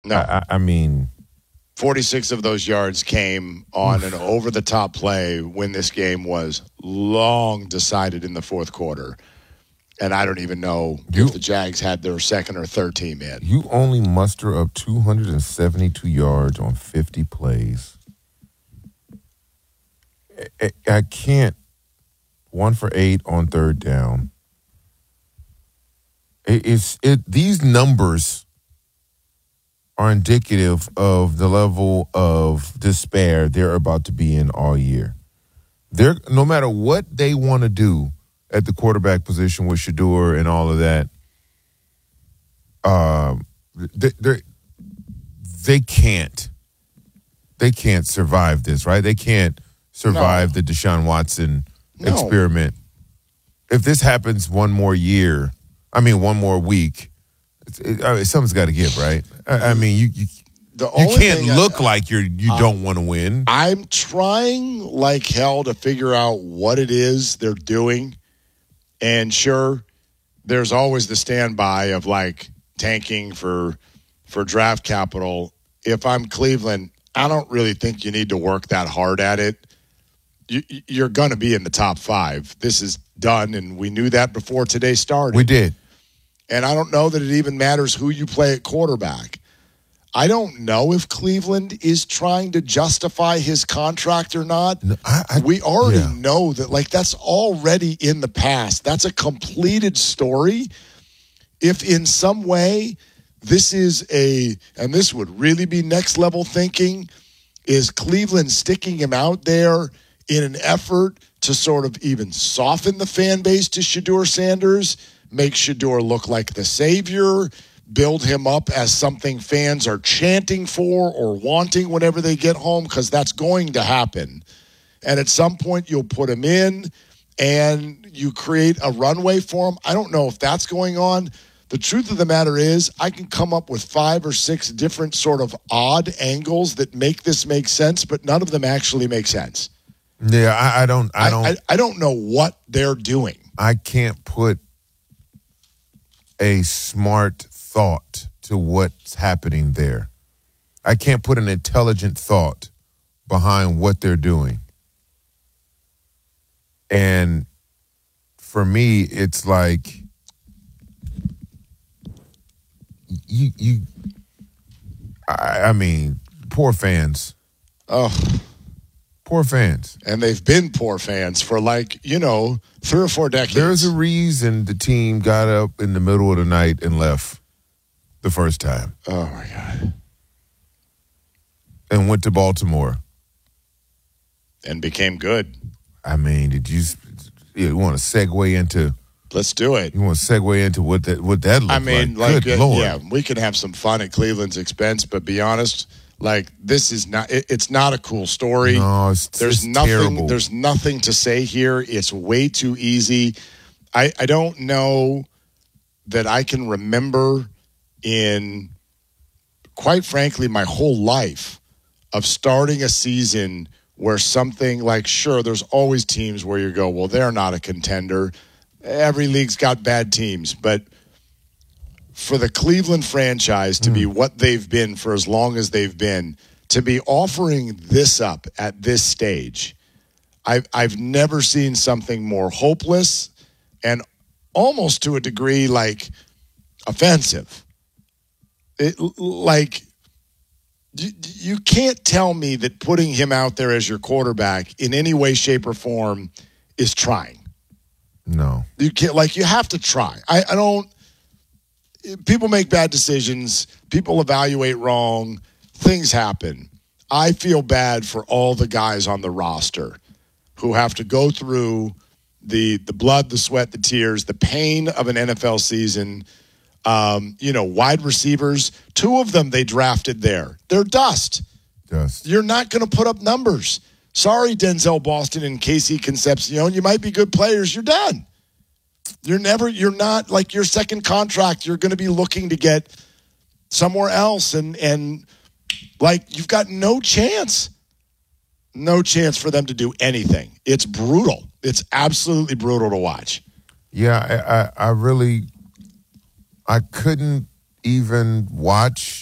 No. I mean, 46 of those yards came on an over-the-top play when this game was long decided in the fourth quarter. And I don't even know if the Jags had their second or third team in. You only muster up 272 yards on 50 plays. I can't. 1 for 8 on third down. These numbers are indicative of the level of despair they're about to be in all year. No matter what they want to do at the quarterback position with Shedeur and all of that, they can't survive this, right? They can't survive the Deshaun Watson experiment. If this happens one more week, something's got to give, right? I mean, you can't look like you don't want to win. I'm trying like hell to figure out what it is they're doing. And sure, there's always the standby of like tanking for draft capital. If I'm Cleveland, I don't really think you need to work that hard at it. You're going to be in the top 5. This is done, and we knew that before today started. We did. And I don't know that it even matters who you play at quarterback. I don't know if Cleveland is trying to justify his contract or not. No, we already know that, like, that's already in the past. That's a completed story. If in some way this is and this would really be next level thinking, is Cleveland sticking him out there in an effort to sort of even soften the fan base to Shedeur Sanders, make Shedeur look like the savior, build him up as something fans are chanting for or wanting whenever they get home, because that's going to happen. And at some point you'll put him in and you create a runway for him. I don't know if that's going on. The truth of the matter is I can come up with 5 or 6 different sort of odd angles that make this make sense, but none of them actually make sense. Yeah, I don't know what they're doing. I can't put a smart thought to what's happening there. I can't put an intelligent thought behind what they're doing. And for me, it's like I mean, poor fans. Oh. Poor fans. And they've been poor fans for 3 or 4 decades. There's a reason the team got up in the middle of the night and left the first time. Oh, my God. And went to Baltimore. And became good. I mean, did you want to segue into... Let's do it. You want to segue into what that looked I mean, like? Good Lord. Yeah, we can have some fun at Cleveland's expense, but be honest... this is not. It's not a cool story. No, it's nothing. Terrible. There's nothing to say here. It's way too easy. I don't know that I can remember in, quite frankly, my whole life of starting a season where something like, sure, there's always teams where you go, well, they're not a contender. Every league's got bad teams, but for the Cleveland franchise to be what they've been for as long as they've been, to be offering this up at this stage, I've never seen something more hopeless and almost to a degree offensive. You can't tell me that putting him out there as your quarterback in any way, shape, or form is trying. No. You can't, you have to try. I don't. People make bad decisions. People evaluate wrong. Things happen. I feel bad for all the guys on the roster who have to go through the blood, the sweat, the tears, the pain of an NFL season. Wide receivers, 2 of them they drafted there. They're dust. You're not going to put up numbers. Sorry, Denzel Boston and Casey Concepcion. You might be good players. You're done. You're not like your second contract. You're going to be looking to get somewhere else. And you've got no chance for them to do anything. It's brutal. It's absolutely brutal to watch. Yeah. I couldn't even watch